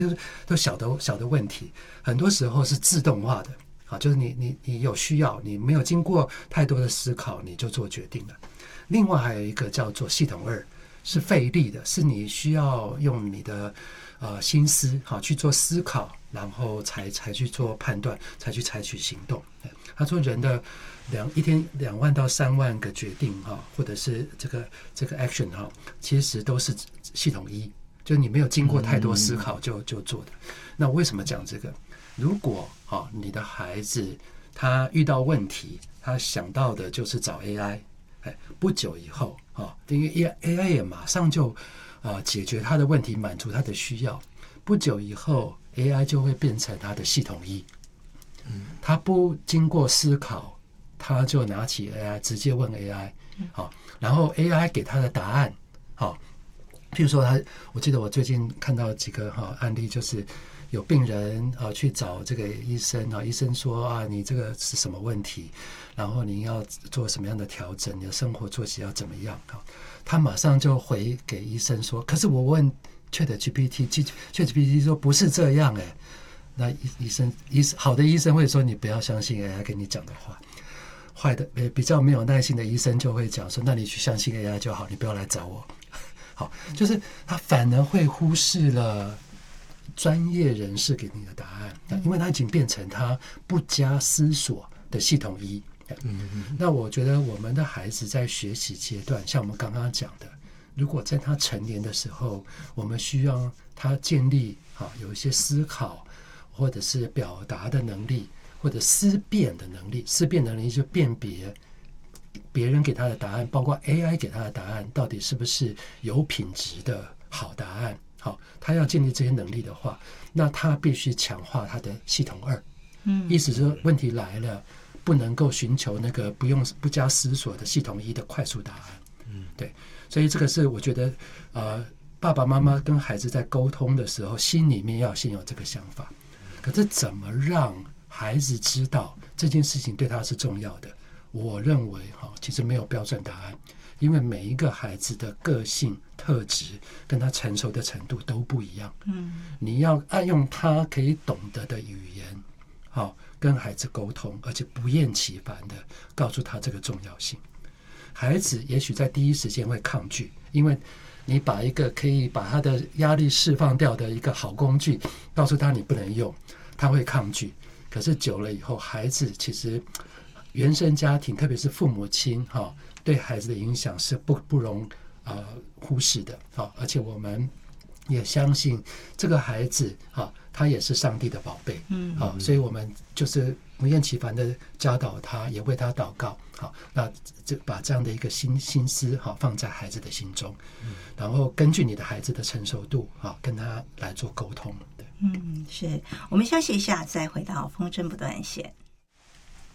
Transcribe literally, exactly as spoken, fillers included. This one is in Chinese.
就是都小的小的问题，很多时候是自动化的啊，就是你你你有需要，你没有经过太多的思考，你就做决定了。另外还有一个叫做系统二，是费力的，是你需要用你的呃心思哈去做思考，然后才才去做判断，才去采取行动。他说人的两一天两万到三万个决定哈，或者是这个这个 action 哈，其实都是系统一，就是你没有经过太多思考就就做的。那为什么讲这个？如果哈你的孩子他遇到问题，他想到的就是找 A I， 哎，不久以后啊，因为 A I 也马上就啊解决他的问题，满足他的需要。不久以后 ，A I 就会变成他的系统一。他不经过思考，他就拿起 A I 直接问 A I， 好，然后 A I 给他的答案，好，譬如说他，我记得我最近看到几个哈案例，就是有病人啊去找这个医生啊，医生说啊你这个是什么问题，然后你要做什么样的调整，你的生活作息要怎么样啊？他马上就回给医生说，可是我问 ChatGPT，ChatGPT 说不是这样哎、欸。那医生医好的医生会说你不要相信 A I 跟你讲的话，坏的比较没有耐心的医生就会讲说，那你去相信 A I 就好，你不要来找我。好，就是他反而会忽视了专业人士给你的答案，因为他已经变成他不加思索的系统一。那我觉得我们的孩子在学习阶段，像我们刚刚讲的，如果在他成年的时候，我们需要他建立啊有一些思考，或者是表达的能力，或者思辨的能力。思辨能力就辨别别人给他的答案，包括 A I 给他的答案，到底是不是有品质的好答案。好，他要建立这些能力的话，那他必须强化他的系统二。嗯，意思是问题来了，不能够寻求那个不用不加思索的系统一的快速答案。嗯，对，所以这个是我觉得呃，爸爸妈妈跟孩子在沟通的时候，心里面要先有这个想法。可是怎么让孩子知道这件事情对他是重要的？我认为哈，其实没有标准答案，因为每一个孩子的个性特质跟他成熟的程度都不一样。嗯，你要按用他可以懂得的语言，好跟孩子沟通，而且不厌其烦的告诉他这个重要性。孩子也许在第一时间会抗拒，因为你把一个可以把他的压力释放掉的一个好工具告诉他你不能用，他会抗拒。可是久了以后，孩子其实原生家庭，特别是父母亲哈，对孩子的影响是不不容呃忽视的啊。而且我们也相信这个孩子啊，他也是上帝的宝贝，嗯，好，所以我们就是不厌其烦的教导他，也为他祷告。好，那这把这样的一个心心思好放在孩子的心中，然后根据你的孩子的成熟度好跟他来做沟通。对， 嗯，是我们休息一下，再回到风筝不断线。